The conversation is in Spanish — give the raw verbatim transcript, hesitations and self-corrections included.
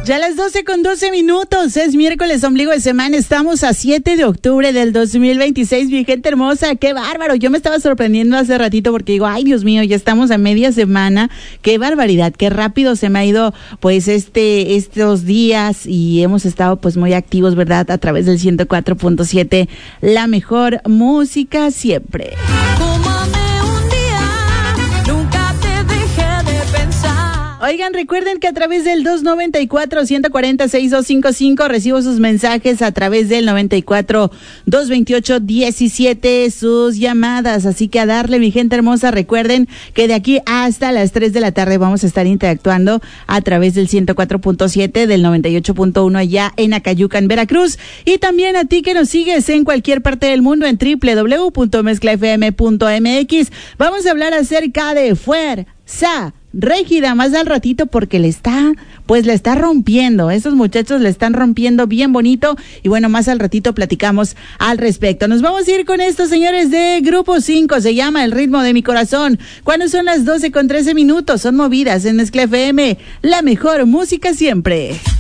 Ya las doce con doce minutos, es miércoles, ombligo de semana, estamos a siete de octubre del dos mil veintiséis, mi gente hermosa, qué bárbaro, yo me estaba sorprendiendo hace ratito porque digo, ay Dios mío, ya estamos a media semana, qué barbaridad, qué rápido se me ha ido pues este, estos días y hemos estado pues muy activos, ¿verdad? A través del ciento cuatro punto siete, la mejor música siempre. Oigan, recuerden que a través del dos noventa y cuatro, ciento cuarenta, sesenta y dos cincuenta y cinco recibo sus mensajes, a través del noventa y cuatro, doscientos veintiocho, diecisiete sus llamadas, así que a darle, mi gente hermosa. Recuerden que de aquí hasta las tres de la tarde vamos a estar interactuando a través del ciento cuatro punto siete, del noventa y ocho punto uno allá en Acayucan, Veracruz, y también a ti que nos sigues en cualquier parte del mundo en doble u doble u doble u punto mezcla f m punto m x. Vamos a hablar acerca de Fuerza Régida más al ratito porque le está, pues le está rompiendo, esos muchachos le están rompiendo bien bonito y bueno, más al ratito platicamos al respecto. Nos vamos a ir con estos señores de Grupo cinco, se llama El ritmo de mi corazón. Cuando son las doce con trece minutos, son movidas en Mezcla F M, la mejor música siempre.